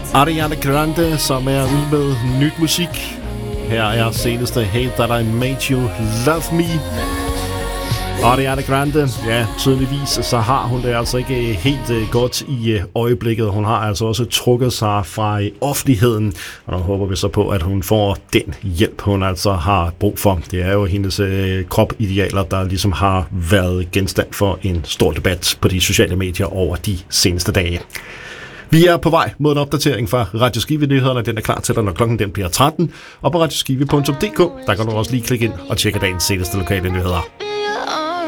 Ariana Grande, som er ude med nyt musik. Her er seneste Hey That I Made You Love Me. Ariana Grande, ja, tydeligvis så har hun det altså ikke helt godt i øjeblikket. Hun har altså også trukket sig fra offentligheden, og nu håber vi så på, at hun får den hjælp, hun altså har brug for. Det er jo hendes kropidealer, der ligesom har været genstand for en stor debat på de sociale medier over de seneste dage. Vi er på vej mod en opdatering fra Radio Skive-nyhederne. Den er klar til dig, når klokken den bliver 13. Og på radioskive.dk, der kan du også lige klikke ind og tjekke dagens seneste lokale nyheder.